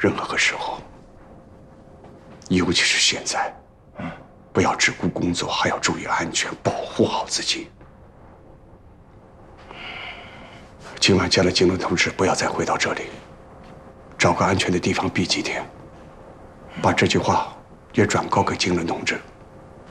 任何个时候，尤其是现在，不要只顾工作，还要注意安全，保护好自己。今晚见了金龙同志，不要再回到这里，找个安全的地方避几天，把这句话也转告给金龙同志。